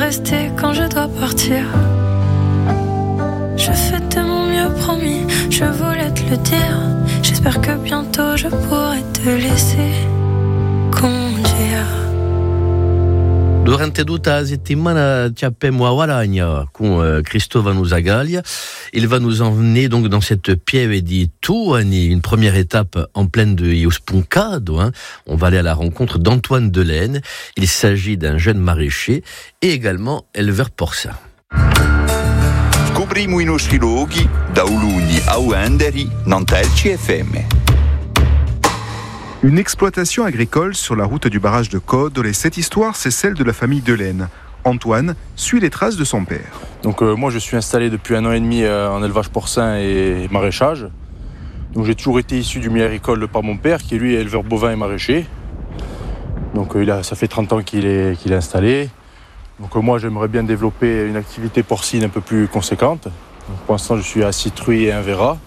rester quand je dois partir. Je fais de mon mieux, promis, je voulais te le dire. J'espère que bientôt je pourrai te laisser conduire. Durante tutta la settimana ci appemmo a Guaragna con Cristóvão Zagaglia. Il va nous emmener donc dans cette pieve di Tuani, une première étape en plaine de Iospuncado. On va aller à la rencontre d'Antoine Delaine. Il s'agit d'un jeune maraîcher et également éleveur porcin. Scopriamo i nostri luoghi da Uluni a Uenderi, Nantelci FM. Une exploitation agricole sur la route du barrage de Caude. Et cette histoire, c'est celle de la famille Delaine. Antoine suit les traces de son père. Donc moi je suis installé depuis 1 an et demi en élevage porcin et maraîchage. Donc j'ai toujours été issu du milieu agricole par mon père qui lui est éleveur bovin et maraîcher. Donc ça fait 30 ans qu'il est installé. Donc moi j'aimerais bien développer une activité porcine un peu plus conséquente. Donc, pour l'instant je suis à 6 truies et 1 verra.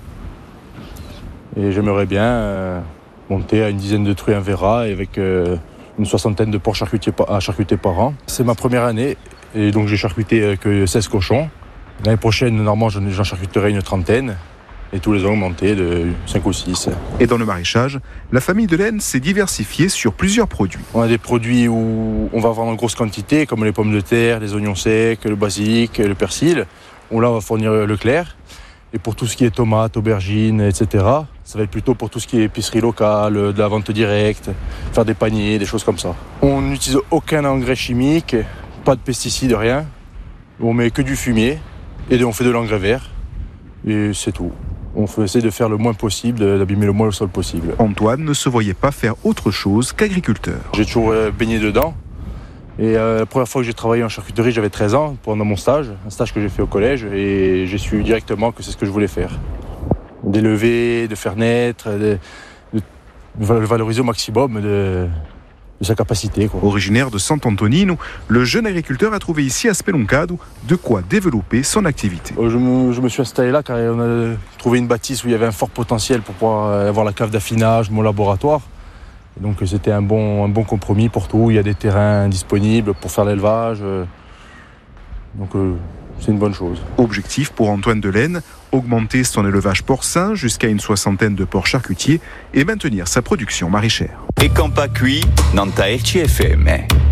Et j'aimerais bien monter à une dizaine de truies, 1 verra, et avec une 60aine de porcs à charcuter par an. C'est ma première année et donc j'ai charcuté que 16 cochons. L'année prochaine, normalement, j'en charcuterai une 30aine et tous les ans augmenter de 5 ou 6. Et dans le maraîchage, la famille Delaine s'est diversifiée sur plusieurs produits. On a des produits où on va vendre en grosse quantité, comme les pommes de terre, les oignons secs, le basilic, le persil. Où là, on va fournir Leclerc. Et pour tout ce qui est tomates, aubergines, etc., ça va être plutôt pour tout ce qui est épicerie locale, de la vente directe, faire des paniers, des choses comme ça. On n'utilise aucun engrais chimique, pas de pesticides, rien. On met que du fumier et on fait de l'engrais vert. Et c'est tout. On essaie de faire le moins possible, d'abîmer le moins le sol possible. Antoine ne se voyait pas faire autre chose qu'agriculteur. J'ai toujours baigné dedans. Et la première fois que j'ai travaillé en charcuterie, j'avais 13 ans pendant mon stage, un stage que j'ai fait au collège, et j'ai su directement que c'est ce que je voulais faire. D'élever, de faire naître, de valoriser au maximum de sa capacité, quoi. Originaire de Sant'Antonino, le jeune agriculteur a trouvé ici à Speloncado de quoi développer son activité. Je me suis installé là car on a trouvé une bâtisse où il y avait un fort potentiel pour pouvoir avoir la cave d'affinage, mon laboratoire. Donc c'était un bon compromis pour tout. Il y a des terrains disponibles pour faire l'élevage. Donc c'est une bonne chose. Objectif pour Antoine Delaine, augmenter son élevage porcin jusqu'à une 60aine de porcs charcutiers et maintenir sa production maraîchère. E Campa qui, Nantelci FM.